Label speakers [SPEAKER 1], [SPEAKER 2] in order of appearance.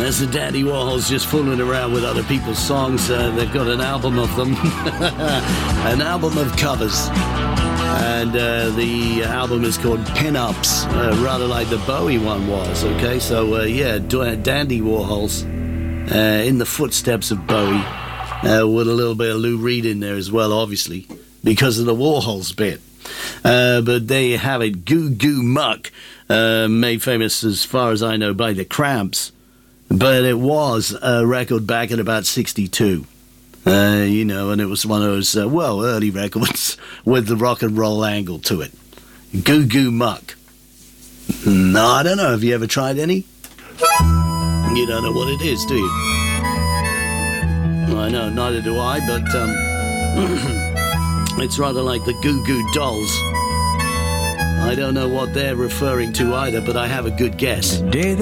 [SPEAKER 1] That's the Dandy Warhols just fooling around with other people's songs. They've got an album of them. An album of covers. And the album is called Pin-Ups, rather like the Bowie one was, okay? So, Dandy Warhols in the footsteps of Bowie, with a little bit of Lou Reed in there as well, obviously, because of the Warhols bit. But there you have it, Goo Goo Muck, made famous, as far as I know, by the Cramps. But it was a record back in about 62. And it was one of those, early records with the rock and roll angle to it. Goo Goo Muck. No, I don't know. Have you ever tried any? You don't know what it is, do you? I know, neither do I, but it's rather like the Goo Goo Dolls. I don't know what they're referring to either, but I have a good guess.